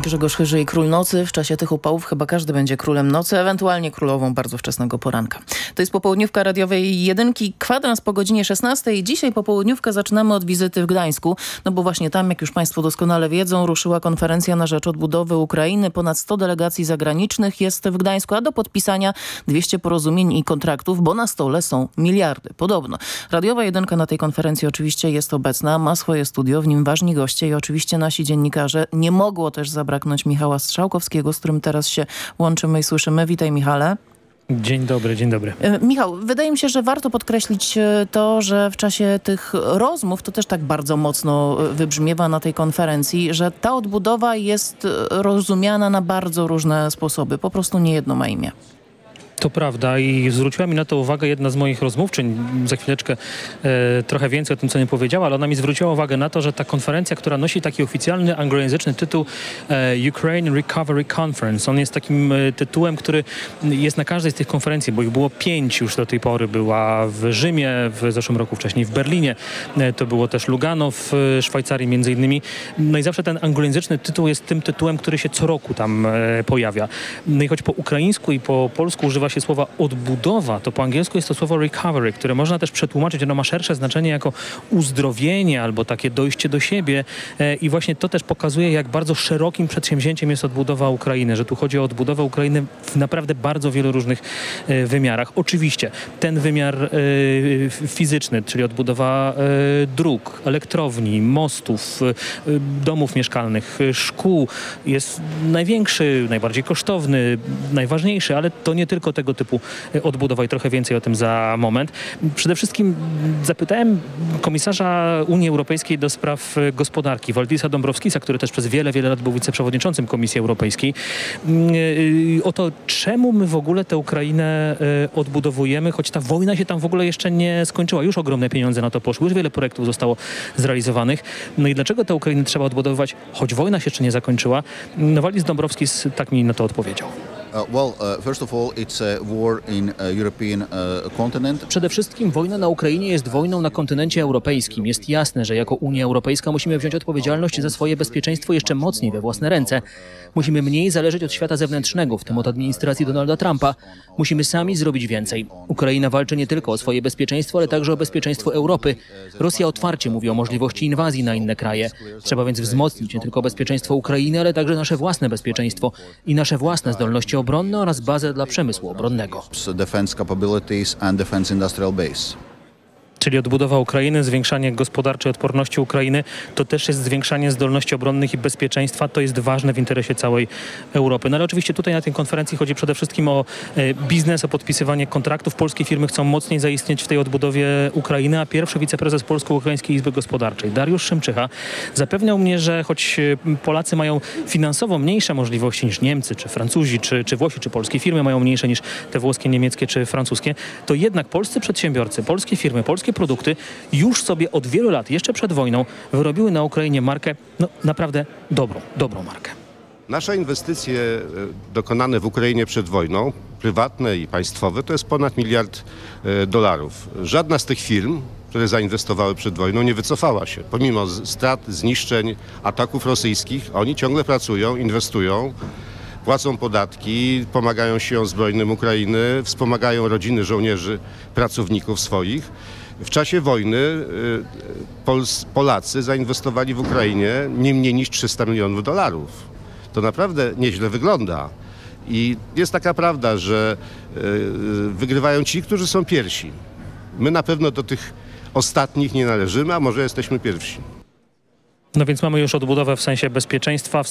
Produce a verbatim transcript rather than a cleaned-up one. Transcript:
Grzegorz Chyży i Król Nocy. W czasie tych upałów chyba każdy będzie królem nocy, ewentualnie królową bardzo wczesnego poranka. To jest popołudniówka radiowej jedynki, kwadrans po godzinie szesnastej. Dzisiaj popołudniówkę zaczynamy od wizyty w Gdańsku, no bo właśnie tam, jak już Państwo doskonale wiedzą, ruszyła konferencja na rzecz odbudowy Ukrainy. Ponad sto delegacji zagranicznych jest w Gdańsku, a do podpisania dwieście porozumień i kontraktów, bo na stole są miliardy. Podobno. Radiowa jedynka na tej konferencji oczywiście jest obecna, ma swoje studio, w nim ważni goście i oczywiście nasi dziennikarze. Nie mogło też zabraknąć Michała Strzałkowskiego, z którym teraz się łączymy i słyszymy. Witaj, Michale. Dzień dobry, dzień dobry. Michał, wydaje mi się, że warto podkreślić to, że w czasie tych rozmów, to też tak bardzo mocno wybrzmiewa na tej konferencji, że ta odbudowa jest rozumiana na bardzo różne sposoby. Po prostu nie jedno ma imię. To prawda i zwróciła mi na to uwagę jedna z moich rozmówczyń, za chwileczkę e, trochę więcej o tym, co nie powiedziała, ale ona mi zwróciła uwagę na to, że ta konferencja, która nosi taki oficjalny anglojęzyczny tytuł e, Ukraine Recovery Conference, on jest takim e, tytułem, który jest na każdej z tych konferencji, bo ich było pięć już do tej pory. Była w Rzymie w zeszłym roku, wcześniej w Berlinie, e, to było też Lugano w Szwajcarii między innymi. No i zawsze ten anglojęzyczny tytuł jest tym tytułem, który się co roku tam e, pojawia. No i choć po ukraińsku i po polsku używa się słowa odbudowa, to po angielsku jest to słowo recovery, które można też przetłumaczyć, ono ma szersze znaczenie jako uzdrowienie albo takie dojście do siebie e, i właśnie to też pokazuje, jak bardzo szerokim przedsięwzięciem jest odbudowa Ukrainy, że tu chodzi o odbudowę Ukrainy w naprawdę bardzo wielu różnych e, wymiarach. Oczywiście ten wymiar e, fizyczny, czyli odbudowa e, dróg, elektrowni, mostów, e, domów mieszkalnych, e, szkół jest największy, najbardziej kosztowny, najważniejszy, ale to nie tylko tego typu odbudowa i trochę więcej o tym za moment. Przede wszystkim zapytałem komisarza Unii Europejskiej do spraw gospodarki, Waldisa Dombrovskisa, który też przez wiele, wiele lat był wiceprzewodniczącym Komisji Europejskiej, o to, czemu my w ogóle tę Ukrainę odbudowujemy, choć ta wojna się tam w ogóle jeszcze nie skończyła. Już ogromne pieniądze na to poszły, już wiele projektów zostało zrealizowanych. No i dlaczego tę Ukrainę trzeba odbudowywać, choć wojna się jeszcze nie zakończyła? No, Waldis Dombrovskis tak mi na to odpowiedział. Przede wszystkim wojna na Ukrainie jest wojną na kontynencie europejskim. Jest jasne, że jako Unia Europejska musimy wziąć odpowiedzialność za swoje bezpieczeństwo jeszcze mocniej we własne ręce. Musimy mniej zależeć od świata zewnętrznego, w tym od administracji Donalda Trumpa. Musimy sami zrobić więcej. Ukraina walczy nie tylko o swoje bezpieczeństwo, ale także o bezpieczeństwo Europy. Rosja otwarcie mówi o możliwości inwazji na inne kraje. Trzeba więc wzmocnić nie tylko bezpieczeństwo Ukrainy, ale także nasze własne bezpieczeństwo i nasze własne zdolności obronne oraz bazę dla przemysłu obronnego. Czyli odbudowa Ukrainy, zwiększanie gospodarczej odporności Ukrainy, to też jest zwiększanie zdolności obronnych i bezpieczeństwa. To jest ważne w interesie całej Europy. No ale oczywiście tutaj na tej konferencji chodzi przede wszystkim o e, biznes, o podpisywanie kontraktów. Polskie firmy chcą mocniej zaistnieć w tej odbudowie Ukrainy, a pierwszy wiceprezes Polsko-Ukraińskiej Izby Gospodarczej, Dariusz Szymczycha, zapewniał mnie, że choć Polacy mają finansowo mniejsze możliwości niż Niemcy, czy Francuzi, czy, czy Włosi, czy polskie firmy mają mniejsze niż te włoskie, niemieckie, czy francuskie, to jednak polscy przedsiębiorcy, polskie firmy, polskie produkty już sobie od wielu lat, jeszcze przed wojną, wyrobiły na Ukrainie markę, no naprawdę dobrą, dobrą markę. Nasze inwestycje dokonane w Ukrainie przed wojną, prywatne i państwowe, to jest ponad miliard dolarów. Żadna z tych firm, które zainwestowały przed wojną, nie wycofała się. Pomimo strat, zniszczeń, ataków rosyjskich, oni ciągle pracują, inwestują, płacą podatki, pomagają siłom zbrojnym Ukrainy, wspomagają rodziny żołnierzy, pracowników swoich. W czasie wojny Pols- Polacy zainwestowali w Ukrainie nie mniej niż trzysta milionów dolarów. To naprawdę nieźle wygląda. I jest taka prawda, że wygrywają ci, którzy są pierwsi. My na pewno do tych ostatnich nie należymy, a może jesteśmy pierwsi. No więc mamy już odbudowę w sensie bezpieczeństwa, w